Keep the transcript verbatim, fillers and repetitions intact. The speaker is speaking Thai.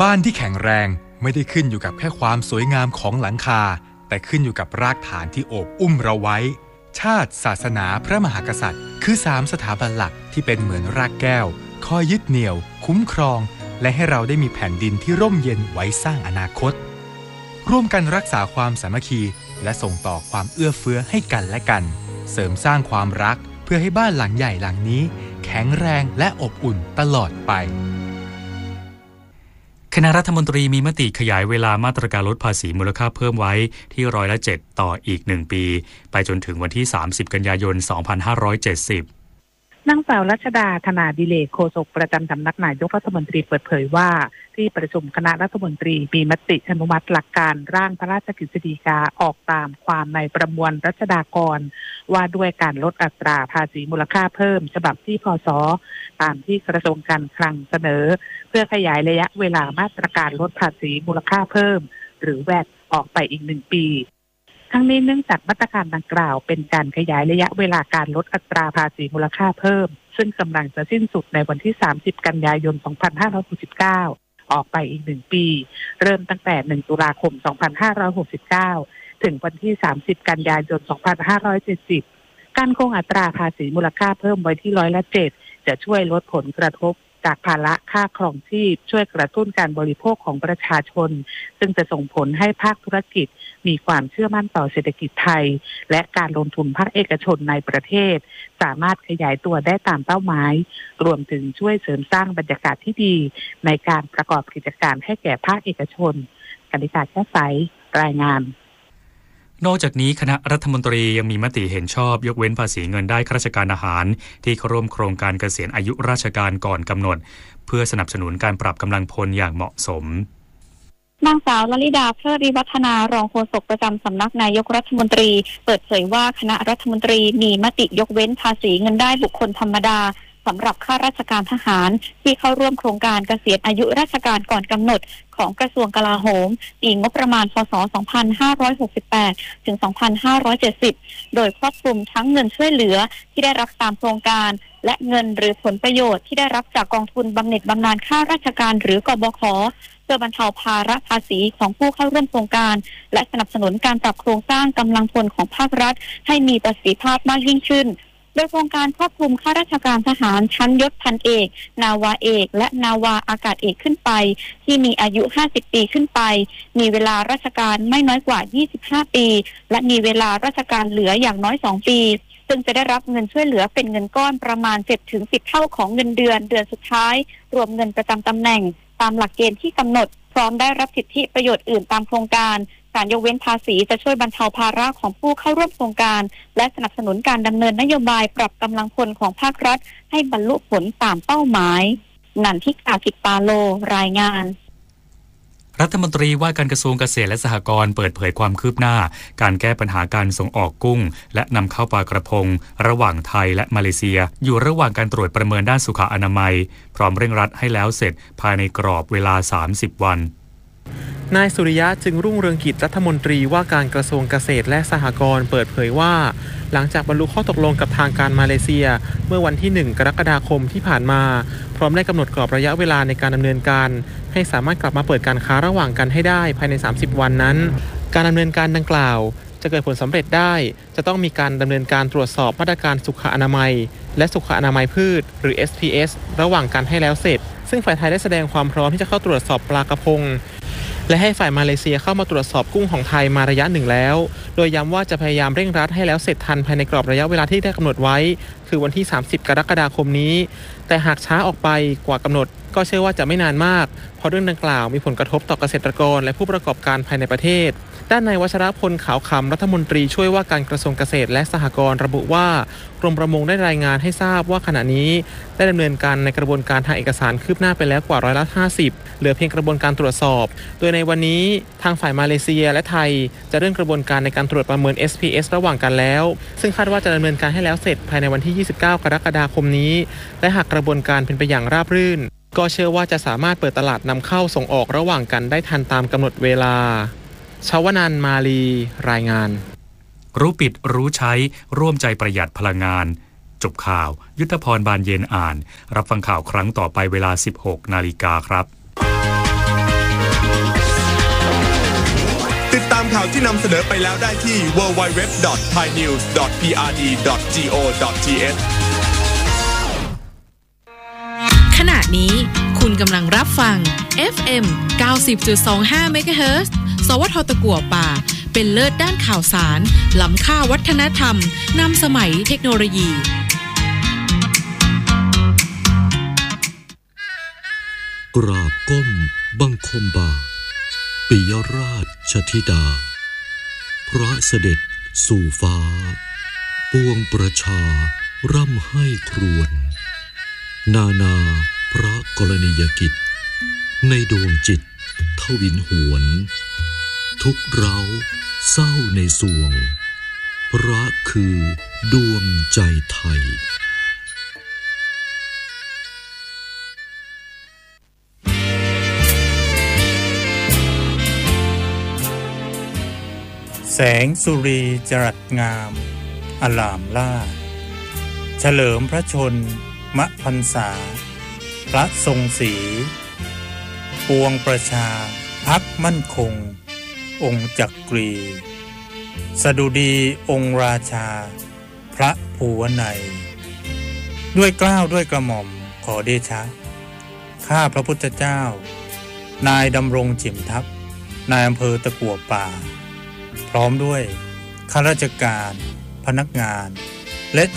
บ้านที่แข็งแรงไม่ได้ขึ้นอยู่กับแค่ความสวยงามของหลังคาแต่ขึ้นอยู่กับรากฐานที่โอบอุ้มเราไว้ชาติศาสนาพระมหากษัตริย์คือสามสถาบันหลักที่เป็นเหมือนรากแก้วคอยยึดเหนี่ยวคุ้มครองและให้เราได้มีแผ่นดินที่ร่มเย็นไว้สร้างอนาคตร่วมกันรักษาความสามัคคีและส่งต่อความเอื้อเฟื้อให้กันและกันเสริมสร้างความรักเพื่อให้บ้านหลังใหญ่หลังนี้แข็งแรงและอบอุ่นตลอดไปคณะรัฐมนตรีมีมติขยายเวลามาตรการลดภาษีมูลค่าเพิ่มไว้ที่ร้อยละเจ็ดต่ออีกหนึ่งปีไปจนถึงวันที่สามสิบกันยายนสองพันห้าร้อยเจ็ดสิบนางสาวรัชดาธนาดิเลกโฆษกประจำสำนักนายกรัฐมนตรีเปิดเผยว่าที่ประชุมคณะรัฐมนตรีมีมติอนุมัติหลักการร่างพระราชกฤษฎีกาออกตามความในประมวลรัชดากรว่าด้วยการลดอัตราภาษีมูลค่าเพิ่มฉบับที่พ.ศ.ตามที่กระทรวงการคลังเสนอเพื่อขยายระยะเวลามาตรการลดภาษีมูลค่าเพิ่มหรือแวตออกไปอีกหนึ่งปีทั้งนี้เนื่องจากมาตรการดังกล่าวเป็นการขยายระยะเวลาการลดอัตราภาษีมูลค่าเพิ่มซึ่งกำลังจะสิ้นสุดในวันที่สามสิบกันยายนสองพันห้าร้อยหกสิบเก้าออกไปอีกหนึ่งปีเริ่มตั้งแต่หนึ่งตุลาคมสองพันห้าร้อยหกสิบเก้าถึงวันที่สามสิบกันยายนสองพันห้าร้อยเจ็ดสิบการคงอัตราภาษีมูลค่าเพิ่มไว้ที่ร้อยละเจ็ดจะช่วยลดผลกระทบจากภาระค่าครองชีพช่วยกระตุ้นการบริโภคของประชาชนซึ่งจะส่งผลให้ภาคธุรกิจมีความเชื่อมั่นต่อเศรษฐกิจไทยและการลงทุนภาคเอกชนในประเทศสามารถขยายตัวได้ตามเป้าหมายรวมถึงช่วยเสริมสร้างบรรยากาศที่ดีในการประกอบกิจการให้แก่ภาคเอกชนกนิษฐาแก้วใสรายงานนอกจากนี้คณะรัฐมนตรียังมีมติเห็นชอบยกเว้นภาษีเงินได้ข้าราชการทหารที่เข้าร่วมโครงการเกษียณอายุราชการก่อนกำหนดเพื่อสนับสนุนการปรับกำลังพลอย่างเหมาะสมนางสาวลลิดาเพลิดวิวัฒนารองโฆษกประจำสำนักนายกรัฐมนตรีเปิดเผยว่าคณะรัฐมนตรีมีมติยกเว้นภาษีเงินได้บุคคลธรรมดาสำหรับข้าราชการทหารที่เข้าร่วมโครงการเกษียณอายุราชการก่อนกำหนดของกระทรวงกลาโหมปีงบประมาณพ.ศ. สองพันห้าร้อยหกสิบแปด ถึง สองพันห้าร้อยเจ็ดสิบ โดยครอบคลุมทั้งเงินช่วยเหลือที่ได้รับตามโครงการและเงินหรือผลประโยชน์ที่ได้รับจากกองทุนบำเหน็จบำนาญข้าราชการหรือกบข.เพื่อบรรเทาภาระภาษีของผู้เข้าร่วมโครงการและสนับสนุนการปรับโครงสร้างกำลังพลของภาครัฐให้มีประสิทธิภาพมากยิ่งขึ้นโดยโครงการครอบคลุมข้าราชการทหารชั้นยศพันเอกนาวาเอกและนาวาอากาศเอกขึ้นไปที่มีอายุห้าสิบปีขึ้นไปมีเวลาราชการไม่น้อยกว่ายี่สิบห้าปีและมีเวลาราชการเหลืออย่างน้อยสองปีซึ่งจะได้รับเงินช่วยเหลือเป็นเงินก้อนประมาณ เจ็ดถึงสิบ เท่าของเงินเดือนเดือนสุดท้ายรวมเงินประจำตำแหน่งตามหลักเกณฑ์ที่กำหนดพร้อมได้รับสิทธิประโยชน์อื่นตามโครงการการยกเว้นภาษีจะช่วยบรรเทาภาระของผู้เข้าร่วมโครงการและสนับสนุนการดำเนินนโยบายปรับกำลังพลของภาครัฐให้บรรลุผลตามเป้าหมายนันทิกากิจปาโลรายงานรัฐมนตรีว่าการกระทรวงเกษตรและสหกรณ์เปิดเผยความคืบหน้าการแก้ปัญหาการส่งออกกุ้งและนำเข้าปลากระพงระหว่างไทยและมาเลเซียอยู่ระหว่างการตรวจประเมินด้านสุขอนามัยพร้อมเร่งรัดให้แล้วเสร็จภายในกรอบเวลาสามสิบวันนายสุริยะจึงรุ่งเรืองกิจรัฐมนตรีว่าการกระทรวงเกษตรและสหกรณ์เปิดเผยว่าหลังจากบรรลุข้อตกลงกับทางการมาเลเซียเมื่อวันที่หนึ่งกรกฎาคมที่ผ่านมาพร้อมได้กำหนดกรอบระยะเวลาในการดำเนินการให้สามารถกลับมาเปิดการค้าระหว่างกันให้ได้ภายในสามสิบวันนั้นการดำเนินการดังกล่าวจะเกิดผลสำเร็จได้จะต้องมีการดำเนินการตรวจสอบมาตรการสุขอนามัยและสุขอนามัยพืชหรือ เอส พี เอส ระหว่างกันให้แล้วเสร็จซึ่งฝ่ายไทยได้แสดงความพร้อมที่จะเข้าตรวจสอบปลากระพงและให้ฝ่ายมาเลเซียเข้ามาตรวจสอบกุ้งของไทยมาระยะหนึ่งแล้วโดยย้ำว่าจะพยายามเร่งรัดให้แล้วเสร็จทันภายในกรอบระยะเวลาที่ได้กำหนดไว้คือวันที่สามสิบกรกฎาคมนี้แต่หากช้าออกไปกว่ากำหนดก็เชื่อว่าจะไม่นานมากเพราะเรื่องดังกล่าวมีผลกระทบต่อเกษตรกรและผู้ประกอบการภายในประเทศด้านนายวัชรพลขาวคำรัฐมนตรีช่วยว่าการกระทรวงเกษตรและสหกรณ์ระบุว่ากรมประมงได้รายงานให้ทราบว่าขณะนี้ได้ดำเนินการในกระบวนการทางเอกสารคืบหน้าไปแล้วกว่าร้อยละห้าสิบเหลือเพียงกระบวนการตรวจสอบโดยในวันนี้ทางฝ่ายมาเลเซียและไทยจะเริ่มกระบวนการในการตรวจประเมิน เอส พี เอส ระหว่างกันแล้วซึ่งคาดว่าจะดำเนินการให้แล้วเสร็จภายในวันที่ยี่สิบเก้ากรกฎาคมนี้และหากกระบวนการเป็นไปอย่างราบรื่นก็เชื่อว่าจะสามารถเปิดตลาดนำเข้าส่งออกระหว่างกันได้ทันตามกำหนดเวลาชวนันท์มาลีรายงานรู้ปิดรู้ใช้ร่วมใจประหยัดพลังงานจบข่าวยุทธพรบานเย็นอ่านรับฟังข่าวครั้งต่อไปเวลา สิบหกนาฬิกาครับตามข่าวที่นำเสนอไปแล้วได้ที่ ดับเบิลยู ดับเบิลยู ดับเบิลยู ดอท ไทยนิวส์ ดอท พี อาร์ ดี ดอท โก ดอท ที เอชขณะนี้คุณกำลังรับฟัง เอฟ เอ็ม เก้าสิบจุดสองห้า เมกะเฮิรตซ์ สวท ตะกั่วป่าเป็นเลิศด้านข่าวสารล้ำค่าวัฒนธรรมนำสมัยเทคโนโลยีกราบก้มบังคมบาทปิยราชธิดาพระเสด็จสู่ฟ้าปวงประชาร่ำให้ครวญนานาพระกรณียกิจในดวงจิตทวินหวนทุกเร้าเศร้าในสวงพระคือดวงใจไทยแสงสุรีจรัสงามอลามล่าเฉลิมพระชนมพรรษาพระทรงศรีปวงประชาพักมั่นคงองค์จักรี สดุดีองค์ราชาพระภูวนัยด้วยเกล้าด้วยกระหม่อมขอเดชะข้าพระพุทธเจ้านายดำรงจิ๋มทัพนายอำเภอตะกั่วป่าพร้อมด้วยข้าราชการพนักงาน